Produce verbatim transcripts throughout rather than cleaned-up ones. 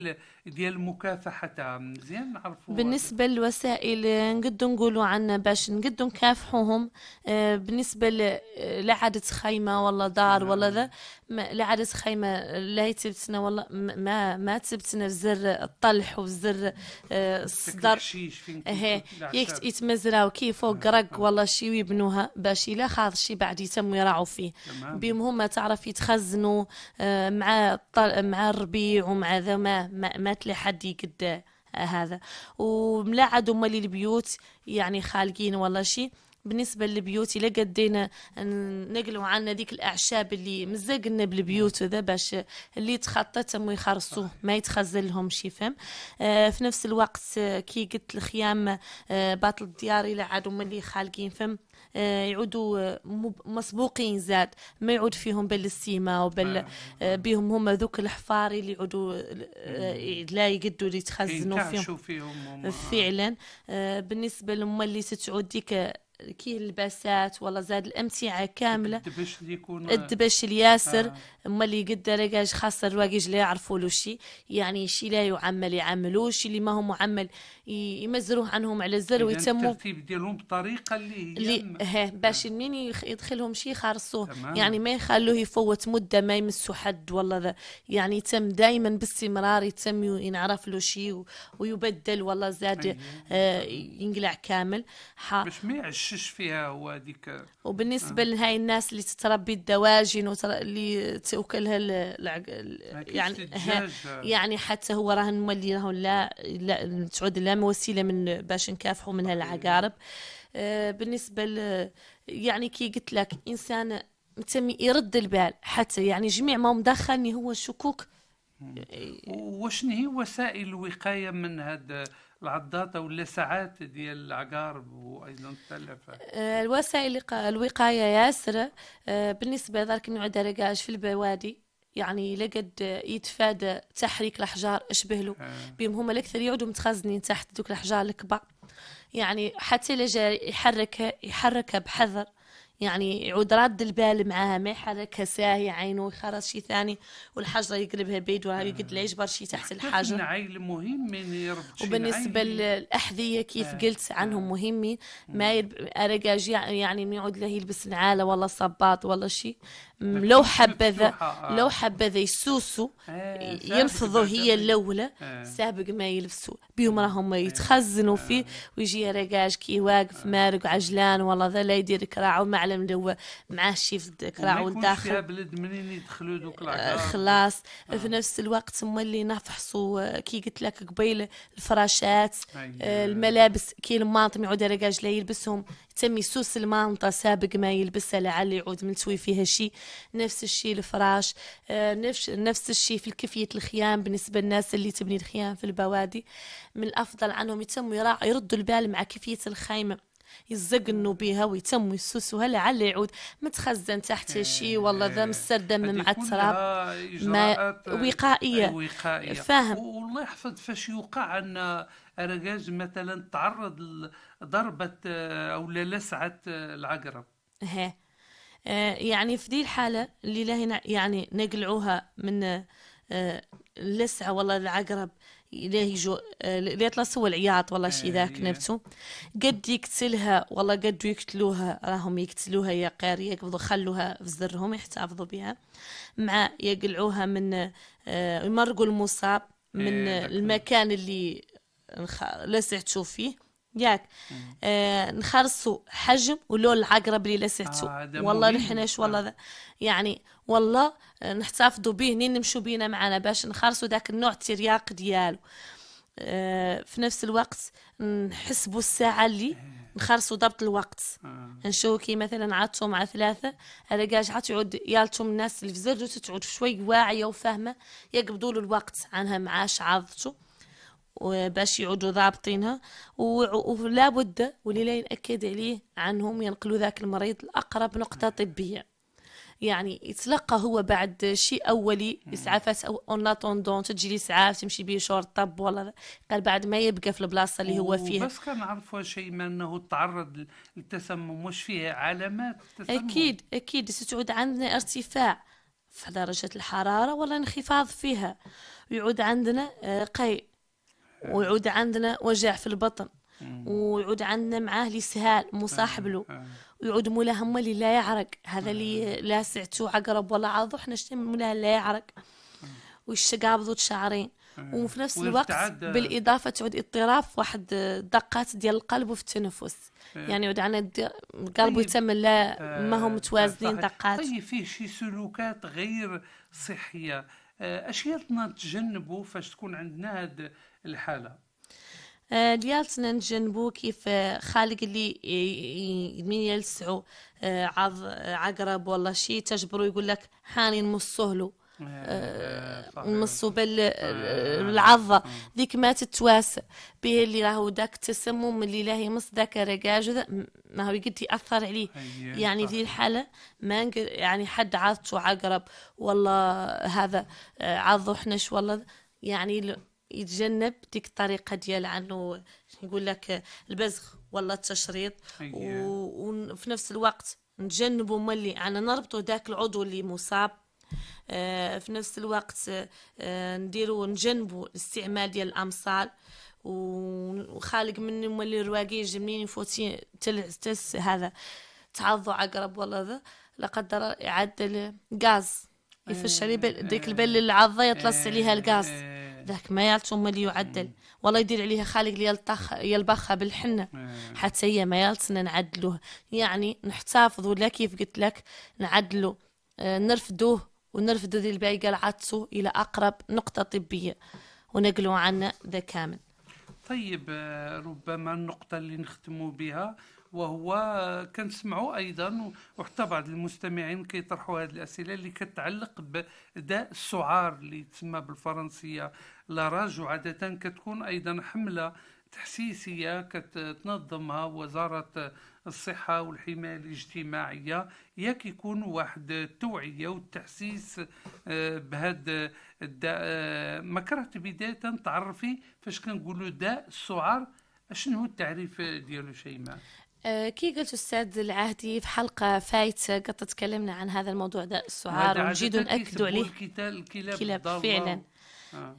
ديال المكافحة تاعها مزيان نعرفوا هذا. بالنسبة للوسائل، آه، نقدر نقولوا عنا باش نقدر نكافحوهم. آه، بالنسبة ل- لعدة خيمة ولا دار ولا ذا، نعم. ما- لعدة خيمة لا يتبتنا والله، م- ما ما تبتنا في زر الطلح وفي زر آه، داك الصدر. الحشيش فين كيكون اهي يكت الأعشاب. يتمزراو كي فوق آه قرق آه. ولا شي ويبنوها باش الا خاض شي بعد يتم يراعوا فيه. تماما. بيهم هما تعرف يتخزنوا آه، مع الطل... مع الربيع ومع ذا ما ما, ما تلي حد يقد هذا. وملاعد هما اللي البيوت يعني خالقين ولا شي. بالنسبة للبيوت إلا قدينا ن- نقلوا عنا ديك الأعشاب اللي مزقنا بالبيوت وذا باش اللي يتخطى تم يخرصوه صحيح. ما يتخزن لهم شي، فهم. آه في نفس الوقت آه كي قلت الخيام، آه باطل الديار إلى عاد هما اللي خالقين، فهم. آه يعودوا آه مب- مسبوقين زاد، ما يعود فيهم بالسيما وبال آه آه آه. بيهم هما ذوك الحفار اللي يعودوا مم. آه لا يقدوا يتخزنوا فيهم كينتعشوا فيهم هما. فعلا. آه، بالنسبة لهم اللي تتعود ديك كي اللباسات ولا زاد الأمتعة داك كاملة. الدبش اللي يكون. الدبش الياسر، آه. اما اللي قد رجاج خاصة الرواقج لا يعرفوا له شي، يعني شي لا يعمل يعملوه، شي اللي ما هو معمل ي- يمزروه عنهم على الزر إذا ويتموا الترتيب ديالهم بطريقة اللي هي اللي م- ها آه. باش منين يخ- يدخلهم شي يخرصوه. يعني تماما. ما يخلوه يفوت مدة ما يمسوا حد ولا ذا، يعني يتم دايما باستمرار يتم ي- ينعرف له شي و- ويبدل والله زاد أي آه، تمام. ينقلع كامل. ح- باش ما يعشش فيها هو هذيك. وبالنسبة آه. لهاي الناس اللي تتربي الدواجن وتر... اللي تأكلها ال... العق... ما يعني كيفش ها، الدجاج. آه. يعني حتى هو راه مولي راهو لا, لا تعود لا وسيلة من باش نكافحوا منها صحيح. العقارب. آه بالنسبة ل... يعني كي قلت لك إنسان متم يرد البال حتى يعني جميع ما مدخلني هو الشكوك. مم. وشنو هي وسائل الوقاية من هاد العضاضة ولا ساعات ديال العقارب وأيضا التلفات؟ آه، الوسائل الوقا- الوقاية ياسرة. آه، بالنسبة ذلك نوع درجاج في البوادي، يعني لقد يتفادى تحريك الأحجار أشبه له. آه. بهم هم الأكثر يعودوا متخزنين تحت دوك الأحجار الكبار، يعني حتى إلا جا يحركها يحركها بحذر، يعني يعود راد البال معاها ما يحركها ساهي عينه ويخرج شي ثاني والحجرة يقلبها بيد ويقد لا آه. يجبر شي تحت وحتى في الحجر. النعيل مهم من يربط شي وبالنسبة نعيل. للأحذية كيف آه. قلت عنهم آه. مهمين. ما مم. يلب... أرجاج يعني من يعود له يلبس نعالة ولا صباط ولا شيء. ما لو تكونش حبذا مفتوحة. لو آه. حبذا يسوسوا آه. سابق ينفضوا بعد هي بي. الأولى آه. سابق ما يلبسوا بيهم مم. راهم آه. يتخزنوا فيه. آه. ويجي رجاج كي واقف آه. مارق آه. عجلان والله ذا لا يدير كراعه معلم اللي هو معاه شي في وما كراعه يكونش الداخل. فيها بلد منين يدخلوا دوك آه، العقارب. خلاص. في آه. نفس الوقت هما اللي نفحصوا آه، كي قلت لك قبيل الفراشات، أي. آه، آه. الملابس كي الماطم يعود رجاج لا يلبسهم تم يسوس المانطة سابق ما يلبسها لعل يعود ملتوي فيها شيء. نفس الشيء الفراش. آه، نفس نفس الشيء في الكفية الخيام بالنسبة للناس اللي تبني الخيام في البوادي. من الأفضل عنهم يتم يراعوا يردوا البال مع كفية الخيمة، يزقنوا بيها ويتم يسوسوها لعل يعود متخزن تحت شيء والله ذا آه، مستردم هذه مع التراب. كلها ما إجراءات آه، أي وقائية، وقائية. فاهم. والله يحفظ فاش يوقع أن أرجاج مثلا تعرض لضربة آه، أو للسعة آه، العقرب. ها، آه، يعني في دي الحالة اللي لهنا يعني نقلعوها من آه، اللسعة والله العقرب اللي يجو آه، اللي يطلع سوى العياط والله شي ذاك أي. نفسه. قد يقتلها والله قد يقتلوها راهم يقتلوها يا قير يقبضوا خلوها في زرهم يحتفظوا بها، مع يقلعوها من آه، يمرقوا المصاب من آه، آه، ذاك. المكان اللي نخ- لسعتوا فيه ياك. مم. آه نخرصوا حجم ولون العقرب اللي لسعتوا آه، هذا والله مهم. نحناش والله آه. ذا، يعني والله آه، نحتفظوا به نين نمشوا بينا معنا باش نخرصوا ذاك النوع الترياق ديالو. آه في نفس الوقت نحسبوا الساعة اللي نخرصوا ضبط الوقت. آه. نشوفوا كي مثلا عادتوا مع ثلاثة رجاج عاد يعود يالتم الناس اللي في زرجو تعود شوي واعية وفاهمة يقبضوا له الوقت عنها معاش عضته وباش يعودوا ضابطينها. و- ولا بد واللي لا ينأكد عليه عنهم ينقلوا ذاك المريض لأقرب نقطة طبية، يعني يتلقى هو بعد شيء أولي إسعافات أو اون لاتوندون تجي لي إسعاف تمشي بيه شهر طب ولا قال بعد ما يبقى في البلاصة اللي هو فيها. وبس كان نعرفوا شيء ما أنه تعرض للتسمم، واش فيه علامات التسمم؟ أكيد أكيد ستعود عندنا ارتفاع في درجة الحرارة ولا انخفاض فيها، ويعود عندنا آه، قيء، ويعود عندنا وجع في البطن، ويعود عندنا معاه الإسهال مصاحب له، ويعود مولا هم اللي لا يعرق، هذا اللي لا سعته عقرب ولا عضو احنا نشتم مولا لا يعرق، والشقابض شعرين. وفي نفس الوقت بالإضافة تعود اضطراب في واحد دقات ديال القلب وفي التنفس، يعني يعود عندنا القلب يتم لا ما هم متوازنين دقات. طيب فيه شي سلوكات غير صحية أشياء نتجنبوا فاش تكون عندنا هاد الحالة؟ ديالتنا نتجنبوا كيف خالق اللي من يلسعوا عض عقرب ولا شي تجبروا يقول لك حاني نمصوه نمصوا بالعضة ذيك ما تتواسى به اللي راهو داك التسمم اللي لا يمص ذاك الرقاج ما هو يقد يأثر عليه. يعني ذي الحالة ما يعني حد عضته عقرب ولا هذا عضه حنش ولا يعني يتجنب ديك الطريقة ديال عنه يقول لك البزغ ولا التشريط، وفي نفس الوقت نتجنبوا ملي عنا نربطوا داك العضو اللي مصاب. آه في نفس الوقت آه نديروا نجنبوا الاستعمال ديال الأمصال، وخالق من ملي الرواقيج منين يفوتين تلعس هذا تعضوا عقرب ولا ذا لا قدر يعدل غاز يفش عليه ديك البل العضة يطلس عليها الغاز ذاك ما يالتم اللي يعدل والله يدير عليها خالق اللي يلطخ يلبخها بالحنة حتى هي ما يالتنا نعدلوه. يعني نحتفظوا لا كيف قلت لك نعدلوا آه نرفدوه ونرفدوا ذي الباقي قلعته إلى أقرب نقطة طبية ونقلوا عنه ذا كامل. طيب ربما النقطة اللي نختموا بها وهو كنسمعوا أيضا وحتى بعض المستمعين كيطرحوا هذه الأسئلة اللي كتعلق بداء السعار اللي تسمى بالفرنسية لاراج، وعادة كتكون أيضا حملة تحسيسية كتنظمها وزارة الصحة والحماية الاجتماعية، ياك يكون واحد التوعية والتحسيس بهذا الداء. ما كرهت بداية تعرفي فاش كنقولوا داء السعار شنو هو التعريف ديالو شيماء؟ أه كي قلت أستاذ العهدي في حلقة فايتة قد تكلمنا عن هذا الموضوع داء السعار ونجيد نأكد عليه الكلاب فعلا. آه.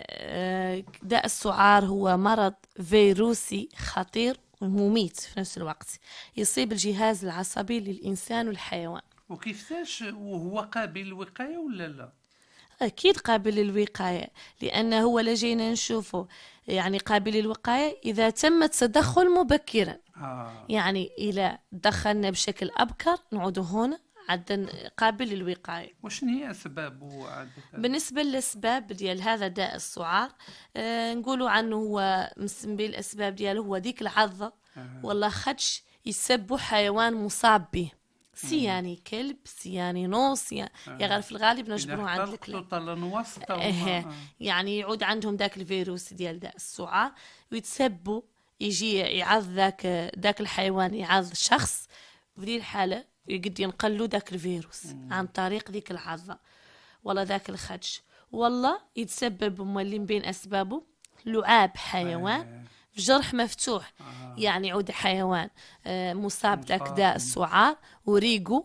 آه داء السعار هو مرض فيروسي خطير ومميت في نفس الوقت يصيب الجهاز العصبي للإنسان والحيوان. وكيفاش وهو قابل للوقاية ولا لا؟ أكيد قابل للوقاية لأنه هو لجينا نشوفه يعني قابل للوقاية إذا تم التدخل مبكرا. آه. يعني إذا دخلنا بشكل أبكر نعود هنا عدا قابل للوقاية. وشنو هي أسبابه عادة؟ بالنسبة للأسباب ديال هذا داء السعار آه نقولوا عنه هو مسمى بالأسباب دياله هو ديك العضة آه. ولا خدش يسبوا حيوان مصاب به سي يعني كلب سي يعني نوص يعني آه. غير في الغالب نجبروه عند الكلب آه. يعني يعود عندهم ذاك الفيروس ديال داء السعار ويتسبوا يجي يعض ذاك ذاك الحيوان يعض شخص في ذي الحالة يقد ينقلوا ذاك الفيروس مم. عن طريق ذيك العضة ولا ذاك الخدش والله يتسبب مولين بين أسبابه لعاب حيوان آه. في جرح مفتوح آه. يعني عود حيوان آه مصاب ذاك داء السعار وريقو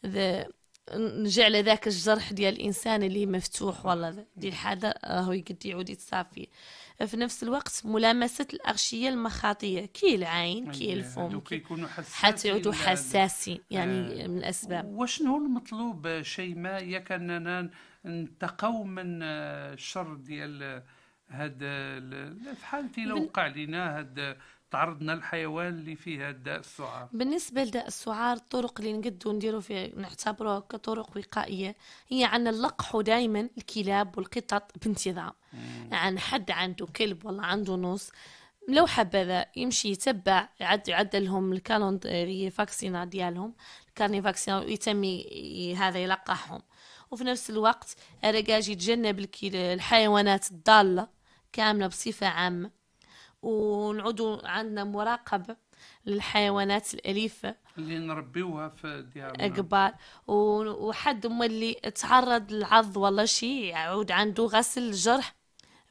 نجعل ذاك الجرح ديال الإنسان اللي مفتوح والله دي الحالة هو يقد يعود يتصاب فيه. في نفس الوقت ملامسة الأغشية المخاطية كي العين كي الفم حتى يعودوا حساسين يعني آه من الأسباب. وشنو المطلوب شيماء ياك أننا نتقو من الشر ديال هاد في حالتي لو وقع لنا هاد تعرضنا الحيوان اللي فيه داء السعار؟ بالنسبة لداء السعار الطرق اللي نقدروا نديروا فيه نعتبروها كطرق وقائية هي عن اللقح دائما الكلاب والقطط بانتظام. عن حد عنده كلب ولا عنده نص لو حبذا يمشي يتبع يعد يعدل لهم الكالندري فاكسينا ديالهم الكارني فاكسينا ويتم هذا يلقحهم. وفي نفس الوقت الرجاج يتجنب الحيوانات الضالة كاملة بصفة عامة، ونعودوا عندنا مراقبة للحيوانات الأليفة اللي نربيوها في ديارنا قبال وحد مولي تعرض للعض ولا شيء يعود عنده غسل الجرح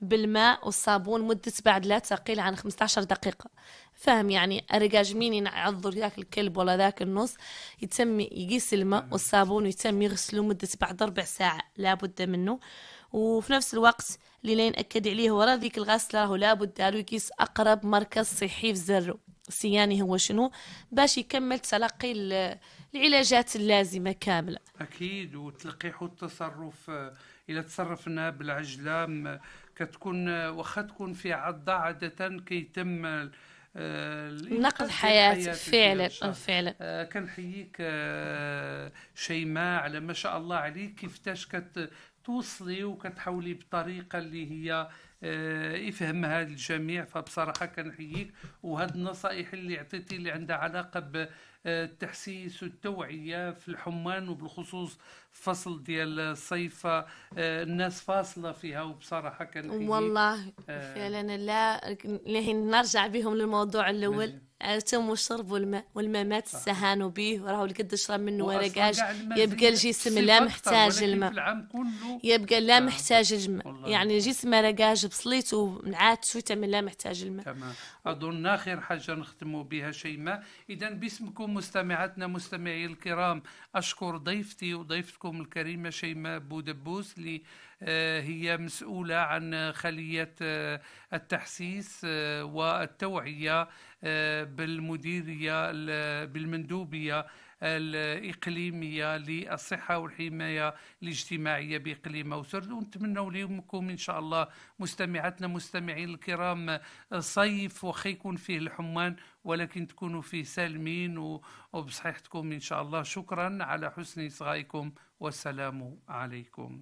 بالماء والصابون مدة بعد لا تقل عن خمسة عشر دقيقة. فاهم يعني الرقاج مين يعذر ذاك الكلب ولا ذاك النص، يتم يقيس الماء والصابون ويتم يغسله مدة بعد ربع ساعة لابد منه. وفي نفس الوقت اللي لا نأكد عليه ورا ذيك الغسلة هو لابد له يقيس أقرب مركز صحي في زره سياني هو شنو باش يكمل تلقي العلاجات اللازمة كاملة. أكيد. وتلقيح التصرف إذا تصرفنا بالعجلة كتكون واخا تكون في عضة عادة كيتم نقد حياة فعلا فعلا. كنحييك شيماء على ما شاء الله عليك كيفاش كتوصلي وكتحاولي بطريقة اللي هي يفهمها الجميع. فبصراحة كنحييك، وهاد النصائح اللي عطيتي اللي عندها علاقة بالتحسيس والتوعية في الحمان وبالخصوص فصل ديال الصيف الناس فاصلة فيها، وبصراحة كنحييك والله فعلا. لا نرجع بهم للموضوع الأول، تم الشرب والماء والمامات استهانوا به وراهو اللي قد يشرب منه ورقاج يبقى الجسم لا محتاج الماء، يبقى لا محتاج الماء. يعني الجسم رقاج بصليته ومنعات شو تعمل لا محتاج الماء. تمام. أظن آخر حاجة نختموا بها شيماء، إذا باسمكم مستمعاتنا مستمعي الكرام أشكر ضيفتي وضيفتكم الكريمة شيماء بودبوس اللي هي مسؤولة عن خلية التحسيس والتوعية بالمديرية بالمندوبية الإقليمية للصحة والحماية الاجتماعية بإقليم أوسرد. ونتمنى لكم إن شاء الله مستمعاتنا مستمعين الكرام صيف وخي يكون فيه الحمان ولكن تكونوا فيه سالمين وبصحتكم إن شاء الله. شكرا على حسن إصغائكم والسلام عليكم.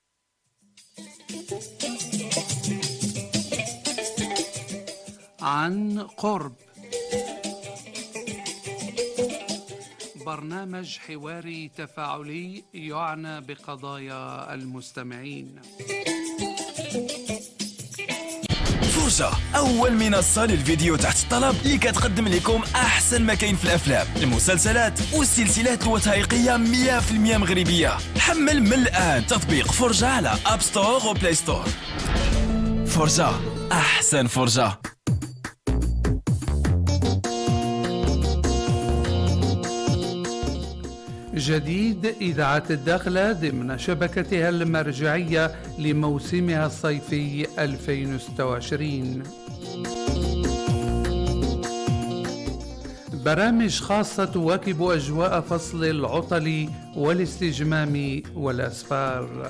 عن قرب، برنامج حواري تفاعلي يعنى بقضايا المستمعين. فرجة أول منصة للفيديو تحت الطلب اللي كتقدم لكم أحسن ما كاين في الأفلام المسلسلات والسلسلات الوثائقية مية في المية مغربية. حمل من الآن تطبيق فرجة على أب ستور وبلاي ستور. فرجة أحسن فرجة. جديد إذاعة الداخلة ضمن شبكتها المرجعية لموسمها الصيفي ألفين وستة وعشرين. برامج خاصة تواكب أجواء فصل العطل والاستجمام والأسفار.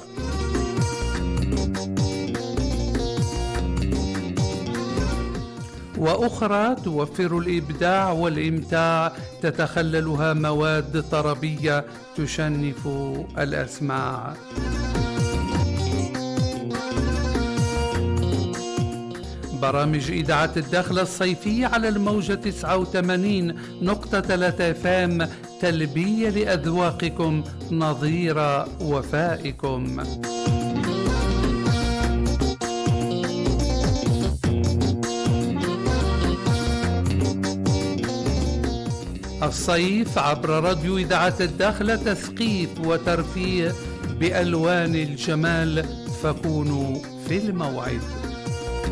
وأخرى توفر الإبداع والإمتاع تتخللها مواد طربية تشنف الأسماع. برامج إذاعة الداخلة الصيفية على الموجة تسعة وثمانين نقطة ثلاثة اف ام تلبية لأذواقكم نظير وفائكم. الصيف عبر راديو إذاعة الداخلة تثقيف وترفيه بألوان الجمال، فكونوا في الموعد.